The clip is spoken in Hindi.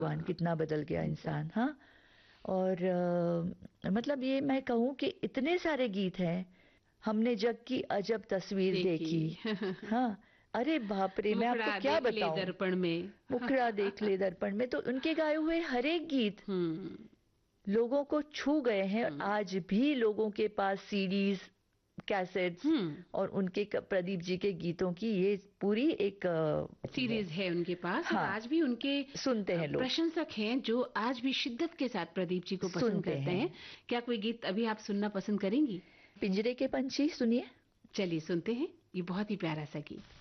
भगवान कितना बदल गया इंसान, हाँ। और मतलब ये मैं कहूँ कि इतने सारे गीत हैं। हमने जग की अजब तस्वीर देखी, देखी। हाँ। अरे बाप रे, मैं आपको मुखड़ा क्या देख ले बताऊं। दर्पण में। मुखड़ा देख ले दर्पण में, तो उनके गाए हुए हर एक गीत हम्म। लोगों को छू गए हैं। और हम्म। आज भी लोगों के पास सीडीज, कैसेट्स हम्म। और उनके प्रदीप जी के गीतों की ये पूरी एक वो, सीरीज है उनके पास, और हाँ, आज भी उनके सुनते हैं लोग, प्रशंसक हैं जो आज भी शिद्दत के साथ प्रदीप जी को पसंद सुनते करते हैं। हैं। क्या कोई गीत अभी आप सुनना पसंद करेंगी? पिंजरे के पंछी सुनिए। चलिए सुनते हैं, ये बहुत ही प्यारा सा गीत।